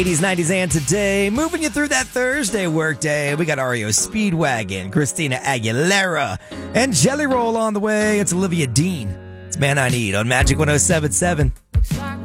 80s, 90s, and today, moving you through that Thursday workday. We got REO Speedwagon, Christina Aguilera, and Jelly Roll on the way. It's Olivia Dean. It's Man I Need on Magic 107.7.